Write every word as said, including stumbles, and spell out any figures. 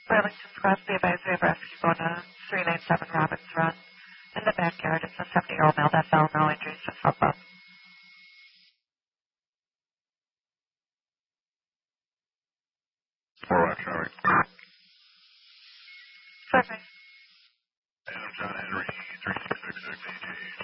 Burlington's Crosby Advisory of Rescue going to three nine seven Robbins Run. In the backyard, it's a seventy-year-old male that fell, no injuries, just fell up. Four Rock Traffic. Sorry. Adam John Henry, three six six six E G.